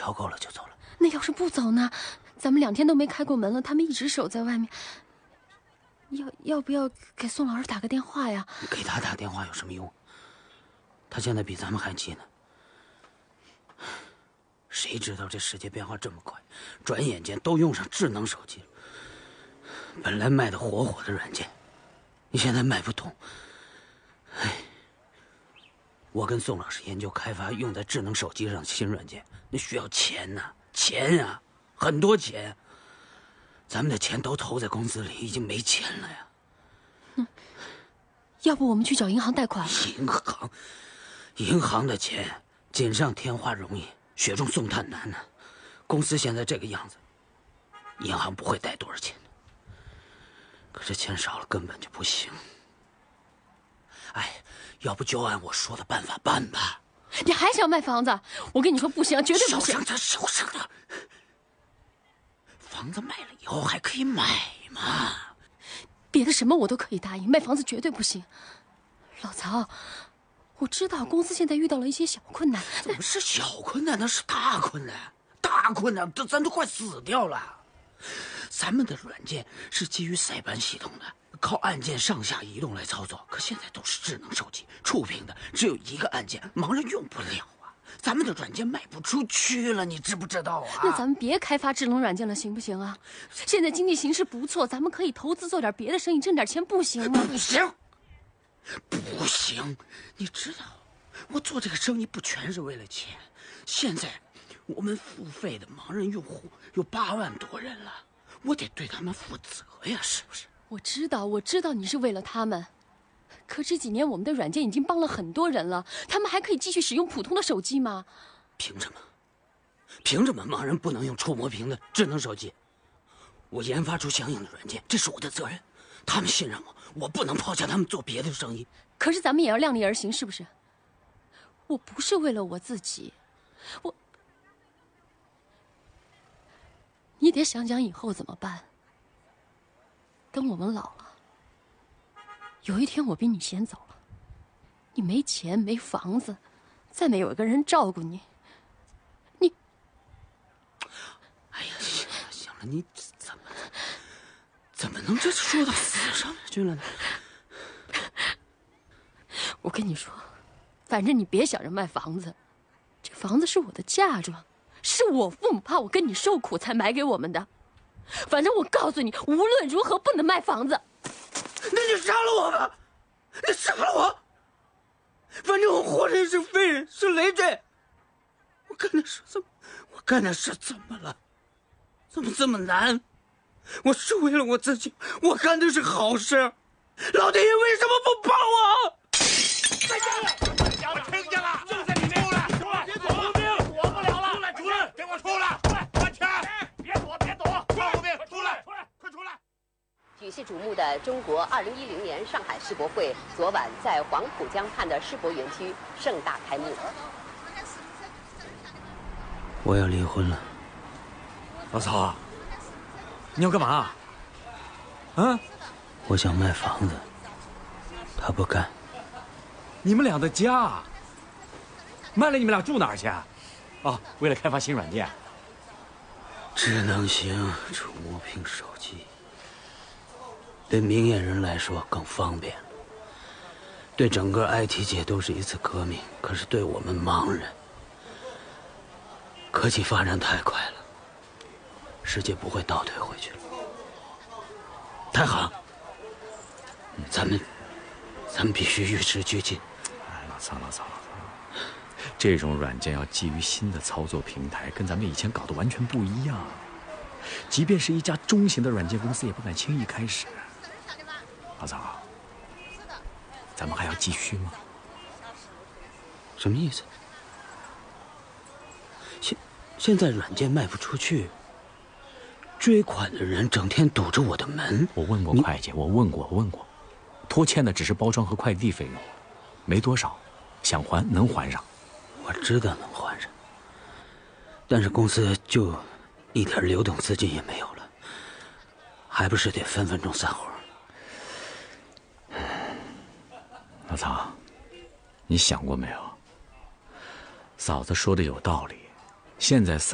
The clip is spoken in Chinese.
瞧够了就走了。 那要是不走呢？咱们2天都没开过门了，他们一直守在外面。要不要给宋老师打个电话呀？ 给他打电话有什么用？他现在比咱们还急呢。谁知道这世界变化这么快，转眼间都用上智能手机了。本来卖得火火的软件，你现在卖不动。哎，我跟宋老师研究开发用在智能手机上的新软件，那需要钱呐，钱呀，很多钱。咱们的钱都投在公司里，已经没钱了呀。 要不我们去找银行贷款？ 银行的钱锦上添花容易，雪中送炭难呢。公司现在这个样子，银行不会贷多少钱的。可这钱少了根本就不行。哎，要不就按我说的办法办吧。 你还想卖房子？我跟你说不行，绝对不行。 收声的。房子卖了以后还可以买嘛。 别的什么我都可以答应，卖房子绝对不行。老曹，我知道公司现在遇到了一些小困难。 怎么是小困难？那是大困难，大困难，咱都快死掉了。咱们的软件是基于塞班系统的，靠按键上下移动来操作。可现在都是智能手机，触屏的只有一个按键，盲人用不了啊。咱们的软件卖不出去了，你知不知道啊？ 那咱们别开发智能软件了，行不行啊？现在经济形势不错，咱们可以投资做点别的生意，挣点钱，不行吗？ 不行！你知道，我做这个生意不全是为了钱。现在我们付费的盲人用户有8万多人了，我得对他们负责呀，是不是？ 我知道你是为了他们。可这几年我们的软件已经帮了很多人了，他们还可以继续使用普通的手机吗？ 凭什么？凭什么盲人不能用触摸屏的智能手机？我研发出相应的软件，这是我的责任。他们信任我，我不能抛下他们做别的生意。 可是咱们也要量力而行，是不是？我不是为了我自己，你得想想以后怎么办。等我们老了，有一天我比你先走了，你没钱没房子，再没有一个人照顾你， 哎呀，行了，你怎么能这说到死上面去了呢？ 我跟你说，反正你别想着卖房子，这房子是我的嫁妆，是我父母怕我跟你受苦才买给我们的。反正我告诉你，无论如何不能卖房子。 那你杀了我吧，你杀了我，反正我活人是废人，是累赘。我干的事怎么了？怎么这么难？我是为了我自己，我干的是好事，老天爷为什么不帮我？ 在家里，我听见了，就在里面。出来，别躲，后面躲不了了。出来，给我出来！安全，别躲，快后面出来，快出来！ 举世瞩目的中国2010年上海世博会昨晚在黄浦江畔的世博园区盛大开幕。 我要离婚了。 老曹，你要干嘛？啊？ 我想卖房子，他不干。 你们俩的家卖了，你们俩住哪儿去？哦，为了开发新软件。 智能型触摸屏手机，对明眼人来说更方便了，对整个 IT 界都是一次革命。可是对我们盲人，科技发展太快了，世界不会倒退回去了。太好，咱们必须与时俱进。 老曹，这种软件要基于新的操作平台，跟咱们以前搞的完全不一样。即便是一家中型的软件公司，也不敢轻易开始。老曹，咱们还要继续吗？ 什么意思？现在软件卖不出去，追款的人整天堵着我的门。 我问过会计，我问过，拖欠的只是包装和快递费用，没多少，想还能还上。 我知道能还上，但是公司就一点流动资金也没有了，还不是得分钟散伙。 老曹，你想过没有？嫂子说的有道理，现在